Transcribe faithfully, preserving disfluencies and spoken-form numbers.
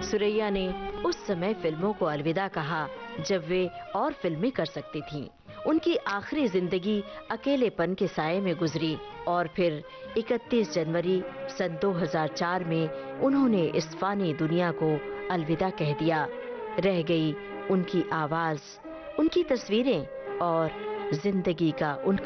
सुरैया ने उस समय फिल्मों को अलविदा कहा जब वे और फिल्में कर सकती थीं। उनकी आखिरी जिंदगी अकेलेपन के साए में गुजरी और फिर इकतीस जनवरी सन दो हज़ार चार में उन्होंने इस फानी दुनिया को अलविदा कह दिया। रह गई उनकी आवाज, उनकी तस्वीरें और जिंदगी का उनका